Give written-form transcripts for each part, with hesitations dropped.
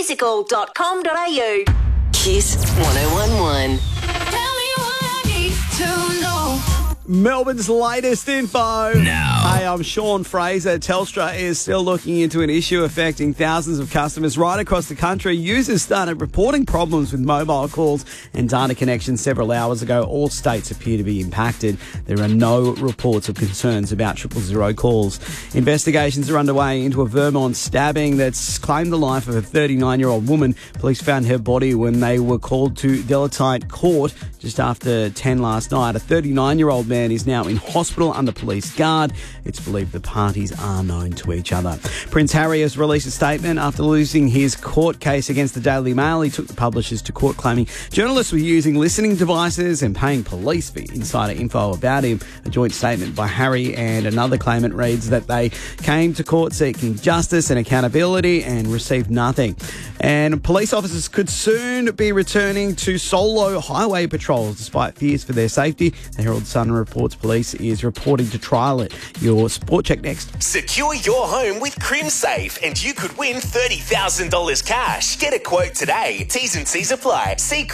musical.com.au. Kiss 1011. Tell me what I need to know. Melbourne's latest info. Now. Hey, I'm Sean Fraser. Telstra is still looking into an issue affecting thousands of customers right across the country. Users started reporting problems with mobile calls and data connections several hours ago. All states appear to be impacted. There are no reports of concerns about 000 calls. Investigations are underway into a Vermont stabbing that's claimed the life of a 39-year-old woman. Police found her body when they were called to Delatite Court just after 10 last night. A 39-year-old man is now in hospital under police guard. It's believed the parties are known to each other. Prince Harry has released a statement after losing his court case against the Daily Mail. He took the publishers to court claiming journalists were using listening devices and paying police for insider info about him. A joint statement by Harry and another claimant reads that they came to court seeking justice and accountability and received nothing. And police officers could soon be returning to solo highway patrols despite fears for their safety. The Herald Sun reports police is reporting to trial it. Your Sport Check next. Secure your home with CrimSafe and you could win $30,000 cash. Get a quote today. T's and C's apply. See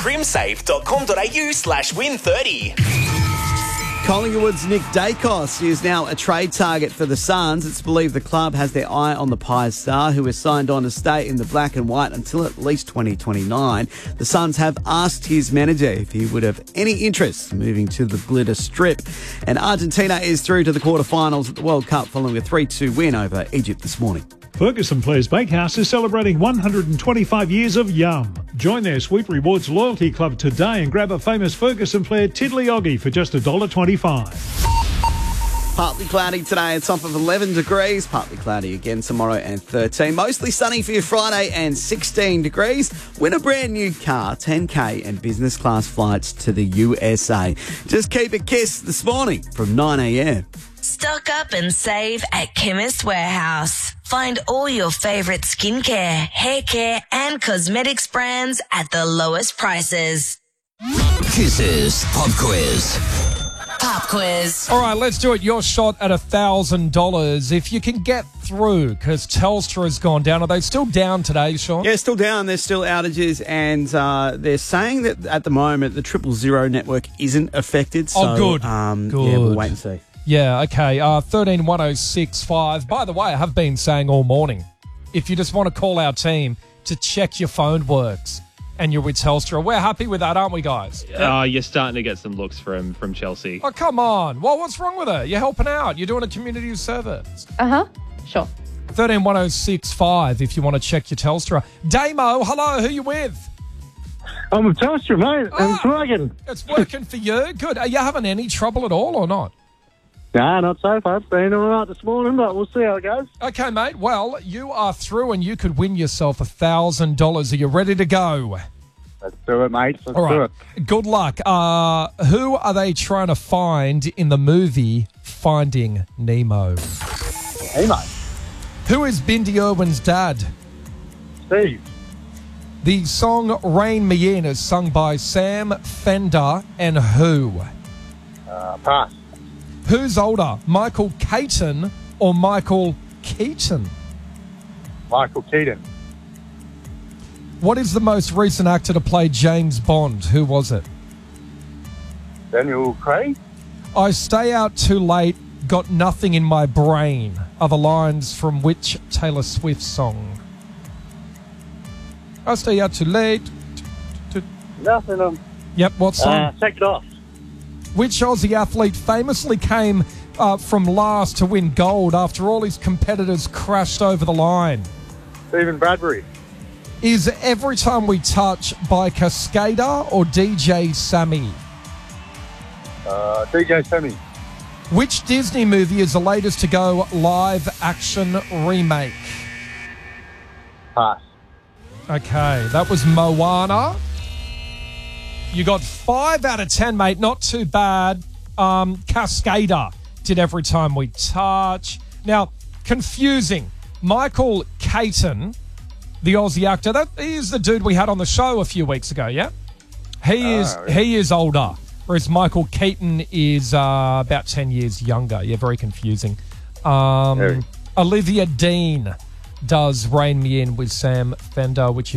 crimsafe.com.au/win30. Collingwood's Nick Dacos is now a trade target for the Suns. It's believed the club has their eye on the Pies star, who is signed on to stay in the black and white until at least 2029. The Suns have asked his manager if he would have any interest in moving to the glitter strip. And Argentina is through to the quarterfinals at the World Cup following a 3-2 win over Egypt this morning. Ferguson Players Bakehouse is celebrating 125 years of Yum. Join their Sweet Rewards loyalty club today and grab a famous Ferguson player Tiddly Oggy for just $1.25. Partly cloudy today, a top of 11 degrees. Partly cloudy again tomorrow and 13. Mostly sunny for your Friday and 16 degrees. Win a brand new car, 10K and business class flights to the USA. Just keep it Kiss this morning from 9 a.m. Stock up and save at Chemist Warehouse. Find all your favourite skincare, hair care and cosmetics brands at the lowest prices. Kiss's Pop Quiz. Pop quiz. All right, let's do it. Your shot at $1,000. If you can get through, because Telstra has gone down. Are they still down today, Sean? Yeah, still down. There's still outages, and they're saying that at the moment the 000 network isn't affected. So, good. Good. Good. Yeah, we'll wait and see. Yeah, okay. 131065. By the way, I have been saying all morning, if you just want to call our team to check your phone works and you're with Telstra, we're happy with that, aren't we, guys? You're starting to get some looks from Chelsea. Oh, come on. Well, what's wrong with it? You're helping out. You're doing a community service. Sure. 131065 if you want to check your Telstra. Damo, hello. Who you with? I'm with Telstra, mate. It's working. It's working for you. Good. Are you having any trouble at all or not? Nah, not so far. It's been all right this morning, but we'll see how it goes. Okay, mate. Well, you are through and you could win yourself $1,000. Are you ready to go? Let's do it, mate. Let's All right. do it. Good luck. Who are they trying to find in the movie Finding Nemo? Hey, mate. Who is Bindi Irwin's dad? Steve. The song Rain Me In is sung by Sam Fender and who? Pass. Who's older, Michael Caton or Michael Keaton? Michael Keaton. What is the most recent actor to play James Bond? Who was it? Daniel Craig. I stay out too late, got nothing in my brain are the lines from which Taylor Swift song? I stay out too late. Nothing. Yep, what song? Second off. Which Aussie athlete famously came from last to win gold after all his competitors crashed over the line? Stephen Bradbury. Is Every Time We Touch by Cascada or DJ Sammy? DJ Sammy. Which Disney movie is the latest to go live action remake? Pass. Okay, that was Moana. You got 5 out of 10, mate. Not too bad. Cascada did Every Time We Touch. Now, confusing. Michael Caton, the Aussie actor, that is the dude we had on the show a few weeks ago, yeah? He is older, whereas Michael Keaton is about 10 years younger. Yeah, very confusing. Olivia Dean does Rain Me In with Sam Fender, which